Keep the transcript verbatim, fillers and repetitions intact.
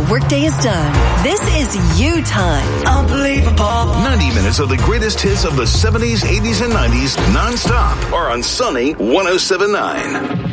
workday is done. This is you time. Unbelievable. ninety minutes of the greatest hits of the seventies, eighties, and nineties non-stop are on Sunny one oh seven point nine.